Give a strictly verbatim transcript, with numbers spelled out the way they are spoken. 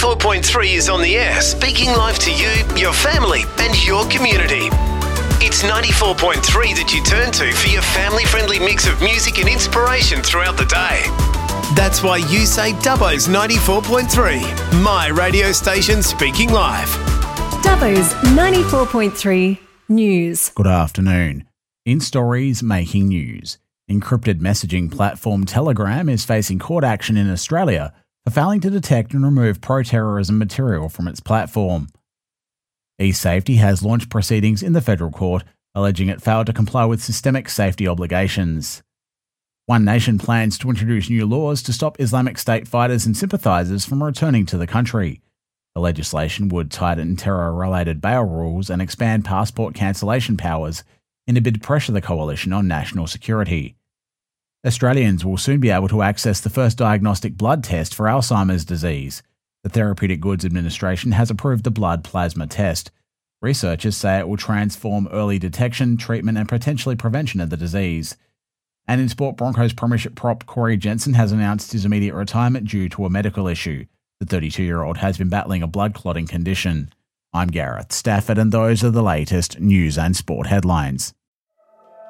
ninety-four point three is on the air, speaking live to you, your family and your community. It's ninety-four point three that you turn to for your family-friendly mix of music and inspiration throughout the day. That's why you say Dubbo's ninety-four point three, my radio station speaking live. Dubbo's ninety-four point three News. Good afternoon. In stories making news, encrypted messaging platform Telegram is facing court action in Australia for failing to detect and remove pro-terrorism material from its platform. eSafety has launched proceedings in the federal court, alleging it failed to comply with systemic safety obligations. One Nation plans to introduce new laws to stop Islamic State fighters and sympathisers from returning to the country. The legislation would tighten terror-related bail rules and expand passport cancellation powers in a bid to pressure the coalition on national security. Australians will soon be able to access the first diagnostic blood test for Alzheimer's disease. The Therapeutic Goods Administration has approved the blood plasma test. Researchers say it will transform early detection, treatment and potentially prevention of the disease. And in sport, Broncos Premiership prop Corey Jensen has announced his immediate retirement due to a medical issue. The thirty-two-year-old has been battling a blood clotting condition. I'm Gareth Stafford and those are the latest news and sport headlines.